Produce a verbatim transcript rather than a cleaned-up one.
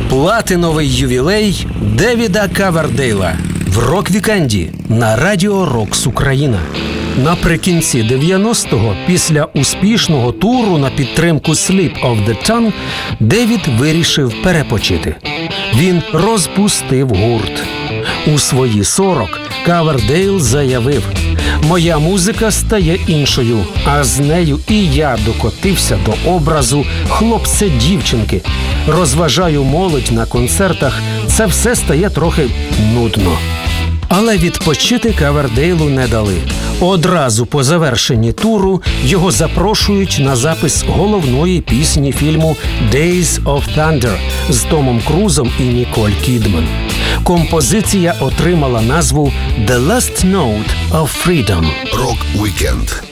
Платиновий ювілей Девіда Ковердейла в рок-вікенді на Радіо Рокс Україна. Наприкінці дев'яностого, після успішного туру на підтримку Slip of the Tongue, Девід вирішив перепочити. Він розпустив гурт. У свої сорок Ковердейл заявив: «Моя музика стає іншою, а з нею і я докотився до образу хлопця-дівчинки. Розважаю молодь на концертах, це все стає трохи нудно». Але відпочити Ковердейлу не дали. Одразу по завершенні туру його запрошують на запис головної пісні фільму «Days of Thunder» з Томом Крузом і Ніколь Кідман. Композиція отримала назву «The Last Note of Freedom». Рок-вікенд